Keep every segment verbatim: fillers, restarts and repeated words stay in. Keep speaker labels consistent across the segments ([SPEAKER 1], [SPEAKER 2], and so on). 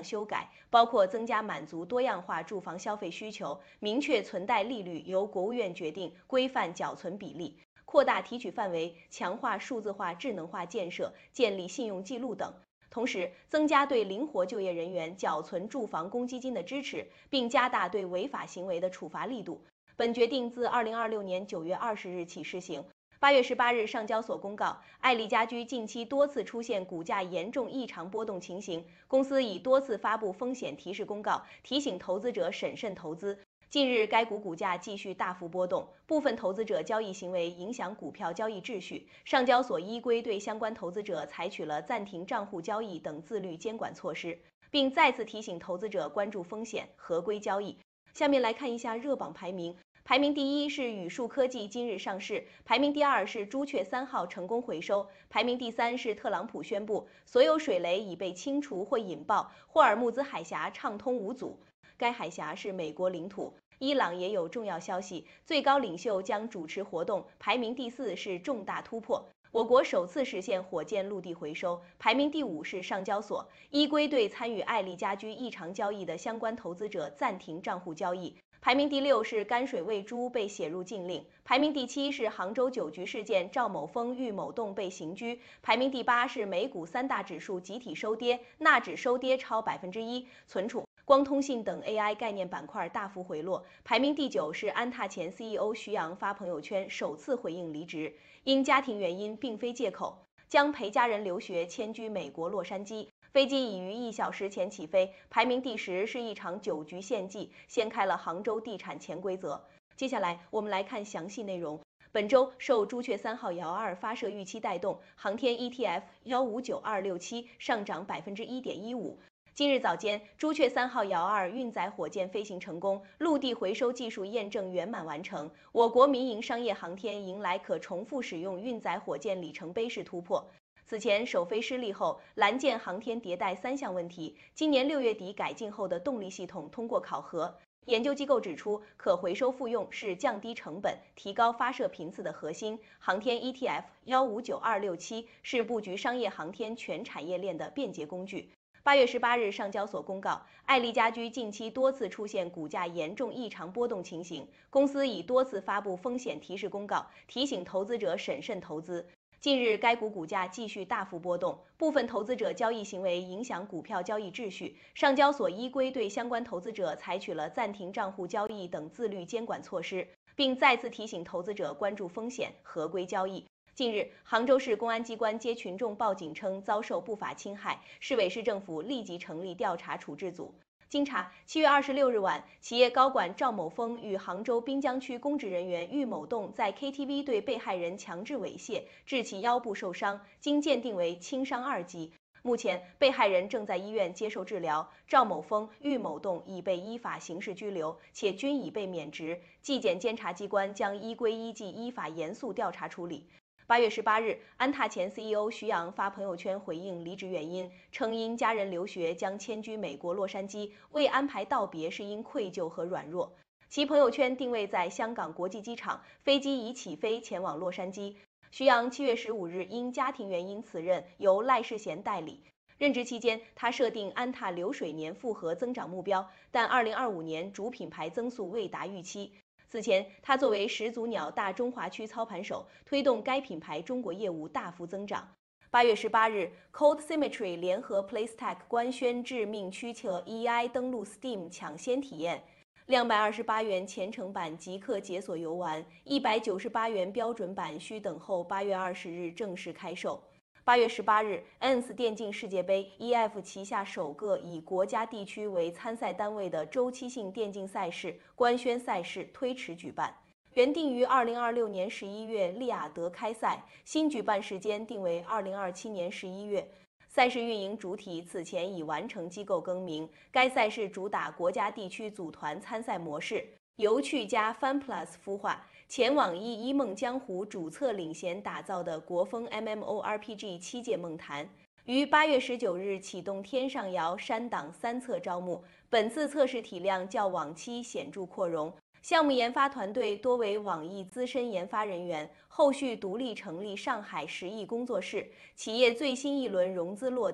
[SPEAKER 1] 修改，包括增加满足多样化住房消费需求、明确存贷利率由国务院决定、规范缴存比例、扩大提取范围、强化数字化智能化建设、建立信用记录等。同时，增加对灵活就业人员缴存住房公积金的支持，并加大对违法行为的处罚力度。本决定自二零二六年九月二十日起施行。八月十八日，上交所公告，爱丽家居近期多次出现股价严重异常波动情形，公司已多次发布风险提示公告，提醒投资者审慎投资。近日，该股股价继续大幅波动，部分投资者交易行为影响股票交易秩序。上交所依规对相关投资者采取了暂停账户交易等自律监管措施，并再次提醒投资者关注风险，合规交易。下面来看一下热榜排名。排名第一是宇树科技今日上市，排名第二是朱雀三号成功回收，排名第三是特朗普宣布所有水雷已被清除或引爆，霍尔木兹海峡畅通无阻。该海峡是美国领土。伊朗也有重要消息，最高领袖将主持活动，排名第四是重大突破。我国首次实现火箭陆地回收，排名第五是上交所，依规对参与爱丽家居异常交易的相关投资者暂停账户交易。排名第六是甘水喂猪被写入禁令，排名第七是杭州酒局事件赵某峰、郁某栋被刑拘，排名第八是美股三大指数集体收跌，纳指收跌超百分之一，存储、光通信等 A I 概念板块大幅回落。排名第九是安踏前 C E O 徐阳发朋友圈首次回应离职，因家庭原因并非借口，将陪家人留学迁居美国洛杉矶。飞机已于一小时前起飞。排名第十是一场酒局献祭，掀开了杭州地产潜规则。接下来我们来看详细内容。本周受朱雀三号遥二发射预期带动，航天 E T F 一五九二六七上涨百分之一点一五。今日早间，朱雀三号遥二运载火箭飞行成功，陆地回收技术验证圆满完成，我国民营商业航天迎来可重复使用运载火箭里程碑式突破。此前首飞失利后，蓝箭航天迭代三项问题，今年六月底改进后的动力系统通过考核。研究机构指出，可回收复用是降低成本、提高发射频次的核心。航天 E T F 一五九二六七是布局商业航天全产业链的便捷工具。八月十八日，上交所公告，爱丽家居近期多次出现股价严重异常波动情形，公司已多次发布风险提示公告，提醒投资者审慎投资。近日，该股股价继续大幅波动，部分投资者交易行为影响股票交易秩序。上交所依规对相关投资者采取了暂停账户交易等自律监管措施，并再次提醒投资者关注风险，合规交易。近日，杭州市公安机关接群众报警称遭受不法侵害，市委市政府立即成立调查处置组。经查，七月二十六日晚，企业高管赵某峰与杭州滨江区公职人员郁某栋在 K T V 对被害人强制猥亵，致其腰部受伤，经鉴定为轻伤二级。目前，被害人正在医院接受治疗，赵某峰、郁某栋已被依法刑事拘留，且均已被免职。纪检监察机关将依规依纪依法严肃调查处理。八月十八日，安踏前 C E O 徐阳发朋友圈回应离职原因，称因家人留学将迁居美国洛杉矶，未安排道别是因愧疚和软弱。其朋友圈定位在香港国际机场，飞机已起飞前往洛杉矶。徐阳七月十五日因家庭原因辞任，由赖世贤代理。任职期间，他设定安踏流水年复合增长目标，但二零二五年主品牌增速未达预期。此前，他作为始祖鸟大中华区操盘手，推动该品牌中国业务大幅增长。八月十八日 ，Code Symmetry 联合 PlayStack 官宣致命驱策 E I 登陆 Steam 抢先体验，两百二十八元前程版即刻解锁游玩，一百九十八元标准版需等候八月二十日正式开售。八月十八日 ，N S 电竞世界杯 E F 旗下首个以国家地区为参赛单位的周期性电竞赛事官宣赛事推迟举办，原定于二零二六年十一月利雅得开赛，新举办时间定为二零二七年十一月。赛事运营主体此前已完成机构更名，该赛事主打国家地区组团参赛模式，由趣加 FunPlus 孵化。前网易一梦江湖主策领衔打造的国风 M M O R P G 七界梦坛，于八月十九日启动天上遥、山党三测招募。本次测试体量较往期显著扩容，项目研发团队多为网易资深研发人员，后续独立成立上海十亿工作室。企业最新一轮融资落地，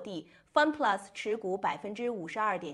[SPEAKER 1] FunPlus 持股百分之五十二点